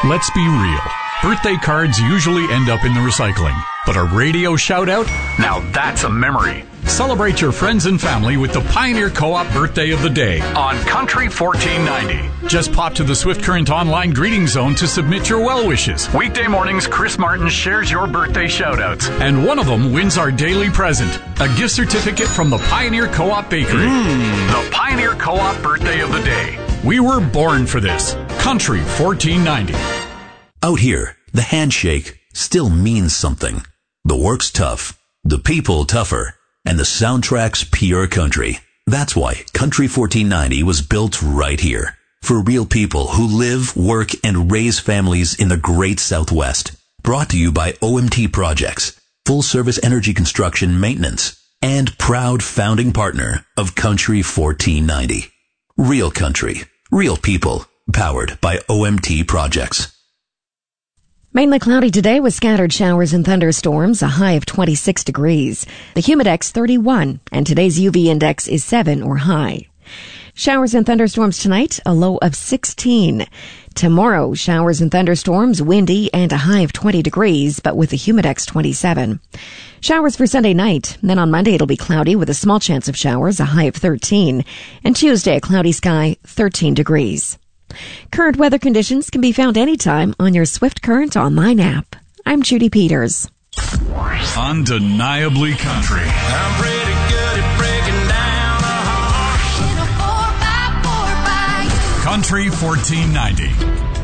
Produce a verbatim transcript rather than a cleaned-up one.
Let's be real. Birthday cards usually end up in the recycling. But a radio shout-out? Now that's a memory. Celebrate your friends and family with the Pioneer Co-op Birthday of the Day on Country fourteen ninety. Just pop to the Swift Current online greeting zone to submit your well wishes. Weekday mornings, Chris Martin shares your birthday shout-outs. And one of them wins our daily present, a gift certificate from the Pioneer Co-op Bakery. Mm. The Pioneer Co-op Birthday of the Day. We were born for this. Country fourteen ninety. Out here, the handshake still means something. The work's tough, the people tougher, and the soundtrack's pure country. That's why Country fourteen ninety was built right here. For real people who live, work, and raise families in the great Southwest. Brought to you by O M T Projects, full service energy construction maintenance, and proud founding partner of Country fourteen ninety. Real country, real people, powered by O M T Projects. Mainly cloudy today with scattered showers and thunderstorms, a high of twenty-six degrees. The humidex thirty-one, and today's U V index is seven or high. Showers and thunderstorms tonight, a low of sixteen. Tomorrow, showers and thunderstorms, windy, and a high of twenty degrees, but with the humidex twenty-seven. Showers for Sunday night. Then on Monday, it'll be cloudy with a small chance of showers, a high of thirteen. And Tuesday, a cloudy sky, thirteen degrees. Current weather conditions can be found anytime on your Swift Current online app. I'm Judy Peters. Undeniably country. I'm pretty good at breaking down a heart. Country fourteen ninety.